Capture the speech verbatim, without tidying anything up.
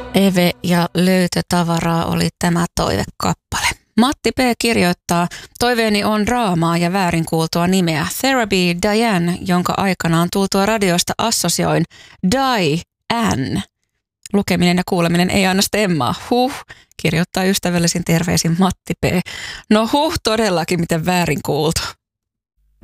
Eve ja löytötavaraa oli tämä toivekappale. Matti P. kirjoittaa, toiveeni on draamaa ja väärin kuultua nimeä. Therapy Diane, jonka aikanaan tultua radiosta assosioin Diane. Lukeminen ja kuuleminen ei anna stemmaa. Huh, kirjoittaa ystävällisin terveisin Matti P. No huh, todellakin miten väärin kuultu.